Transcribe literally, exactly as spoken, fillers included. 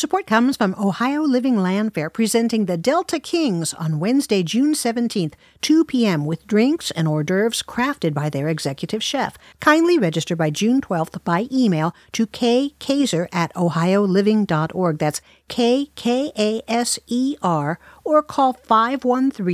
Support comes from Ohio Living Land Fair, presenting the Delta Kings on Wednesday, June seventeenth, two p.m. with drinks and hors d'oeuvres crafted by their executive chef. Kindly register by June twelfth by email to kkaser at ohio living dot org. That's K K A S E R, or call five one three